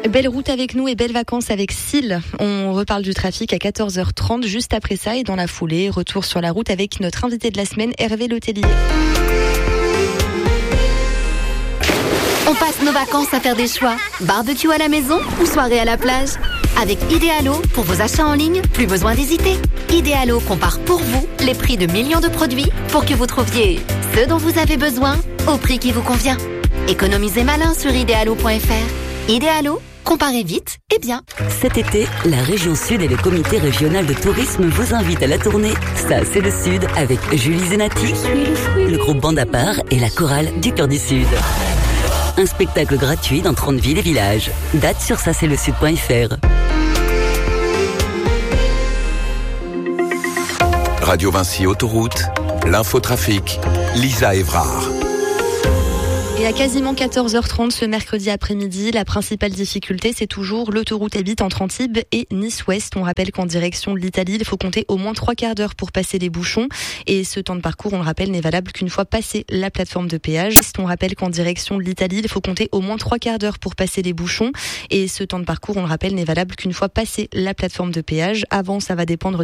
Belle route avec nous et belles vacances avec Syl. On reparle du trafic à 14h30 juste après ça et dans la foulée, retour sur la route avec notre invité de la semaine, Hervé Letellier. On passe nos vacances à faire des choix. Barbecue à la maison ou soirée à la plage? Avec Idealo, pour vos achats en ligne, plus besoin d'hésiter. Idealo compare pour vous les prix de millions de produits pour que vous trouviez ce dont vous avez besoin au prix qui vous convient. Économisez malin sur idealo.fr. Idealo, comparez vite et bien. Cet été, la région Sud et le comité régional de tourisme vous invitent à la tournée Ça c'est le Sud avec Julie Zenati, le groupe Bande à part et la chorale du Cœur du Sud. Un spectacle gratuit dans 30 villes et villages. Date sur ça-c'est-le-sud.fr. Radio Vinci Autoroute, l'infotrafic, Lisa Évrard. Et à quasiment 14h30 ce mercredi après-midi, la principale difficulté, c'est toujours l'autoroute A8 entre Antibes et Nice-Ouest. On rappelle qu'en direction de l'Italie, il faut compter au moins 3/4 d'heure pour passer les bouchons. Et ce temps de parcours, on le rappelle, n'est valable qu'une fois passé la plateforme de péage. On rappelle qu'en direction de l'Italie, il faut compter au moins 3/4 d'heure pour passer les bouchons. Et ce temps de parcours, on le rappelle, n'est valable qu'une fois passé la plateforme de péage. Avant, ça va dépendre